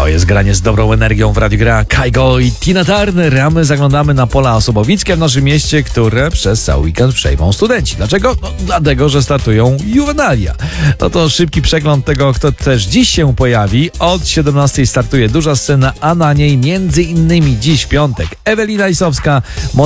To jest granie z dobrą energią w Radiu Gra. Kygo i Tina Turner, a my zaglądamy na pola Osobowickie w naszym mieście, które przez cały weekend przejmą studenci. Dlaczego? No, dlatego, że startują juwenalia. No to szybki przegląd tego, kto też dziś się pojawi. Od 17 startuje duża scena, a na niej między innymi dziś w piątek Ewelina Lisowska,